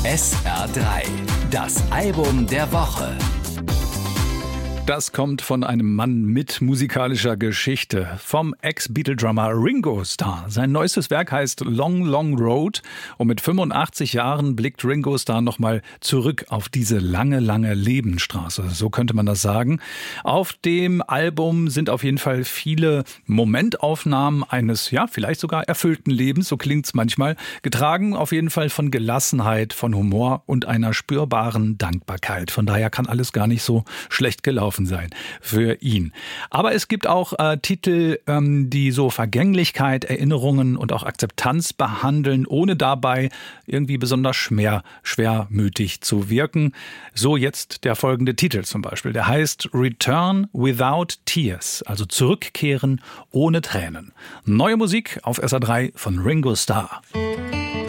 SR3, das Album der Woche. Das kommt von einem Mann mit musikalischer Geschichte, vom Ex-Beatle-Drummer Ringo Starr. Sein neuestes Werk heißt Long, Long Road und mit 85 Jahren blickt Ringo Starr nochmal zurück auf diese lange, lange Lebensstraße. So könnte man das sagen. Auf dem Album sind auf jeden Fall viele Momentaufnahmen eines, ja, vielleicht sogar erfüllten Lebens, so klingt's manchmal, getragen auf jeden Fall von Gelassenheit, von Humor und einer spürbaren Dankbarkeit. Von daher kann alles gar nicht so schlecht gelaufen sein für ihn. Aber es gibt auch Titel, die so Vergänglichkeit, Erinnerungen und auch Akzeptanz behandeln, ohne dabei irgendwie besonders schwermütig zu wirken. So jetzt der folgende Titel zum Beispiel. Der heißt Return Without Tears, also zurückkehren ohne Tränen. Neue Musik auf SR3 von Ringo Starr.